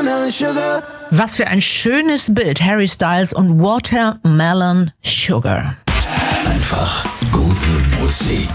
watermelon sugar. Was für ein schönes Bild. Harry Styles und Watermelon Sugar. Einfach gute Musik.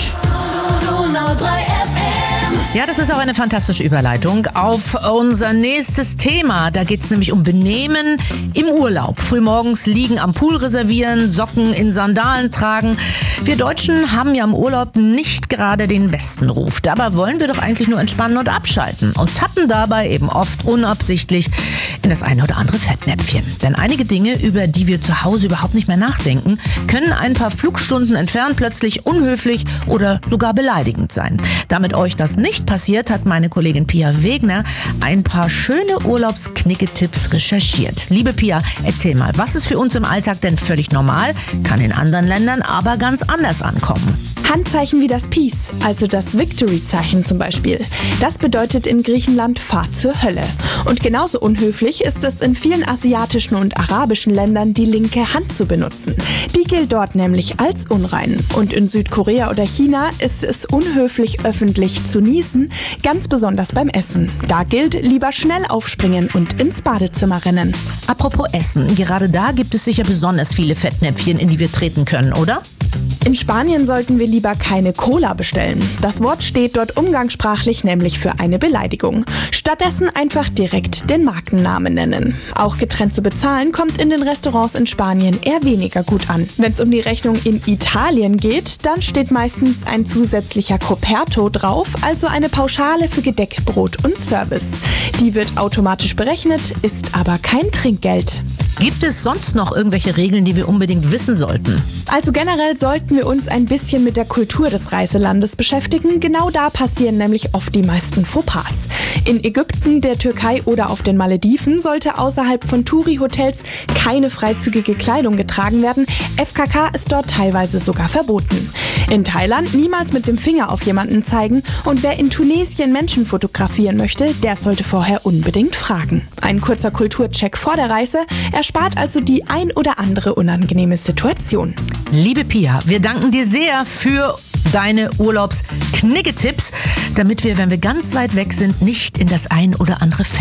Donau 3 FM. Ja, das ist auch eine fantastische Überleitung auf unser nächstes Thema. Da geht es nämlich um Benehmen im Urlaub. Frühmorgens liegen am Pool reservieren, Socken in Sandalen tragen. Wir Deutschen haben ja im Urlaub nicht gerade den besten Ruf. Dabei wollen wir doch eigentlich nur entspannen und abschalten und tappen dabei eben oft unabsichtlich in das eine oder andere Fettnäpfchen. Denn einige Dinge, über die wir zu Hause überhaupt nicht mehr nachdenken, können ein paar Flugstunden entfernt plötzlich unhöflich oder sogar beleidigend sein. Damit euch das nicht passiert, hat meine Kollegin Pia Wegner ein paar schöne Urlaubsknicke-Tipps recherchiert. Liebe Pia, erzähl mal, was ist für uns im Alltag denn völlig normal, kann in anderen Ländern aber ganz anders ankommen? Handzeichen wie das Peace, also das Victory-Zeichen zum Beispiel. Das bedeutet in Griechenland Fahrt zur Hölle. Und genauso unhöflich ist es in vielen asiatischen und arabischen Ländern, die linke Hand zu benutzen. Die gilt dort nämlich als unrein. Und in Südkorea oder China ist es unhöflich, öffentlich zu niesen, ganz besonders beim Essen. Da gilt, lieber schnell aufspringen und ins Badezimmer rennen. Apropos Essen, gerade da gibt es sicher besonders viele Fettnäpfchen, in die wir treten können, oder? In Spanien sollten wir lieber keine Cola bestellen. Das Wort steht dort umgangssprachlich nämlich für eine Beleidigung. Stattdessen einfach direkt den Markennamen nennen. Auch getrennt zu bezahlen kommt in den Restaurants in Spanien eher weniger gut an. Wenn es um die Rechnung in Italien geht, dann steht meistens ein zusätzlicher Coperto drauf, also eine Pauschale für Gedeck, Brot und Service. Die wird automatisch berechnet, ist aber kein Trinkgeld. Gibt es sonst noch irgendwelche Regeln, die wir unbedingt wissen sollten? Also generell sollten wir uns ein bisschen mit der Kultur des Reiselandes beschäftigen. Genau da passieren nämlich oft die meisten Fauxpas. In Ägypten, der Türkei oder auf den Malediven sollte außerhalb von Touri-Hotels keine freizügige Kleidung getragen werden. FKK ist dort teilweise sogar verboten. In Thailand niemals mit dem Finger auf jemanden zeigen und wer in Tunesien Menschen fotografieren möchte, der sollte vorher unbedingt fragen. Ein kurzer Kulturcheck vor der Reise erspart also die ein oder andere unangenehme Situation. Liebe Pia, wir danken dir sehr für deine Urlaubsknicke-Tipps, damit wir, wenn wir ganz weit weg sind, nicht in das ein oder andere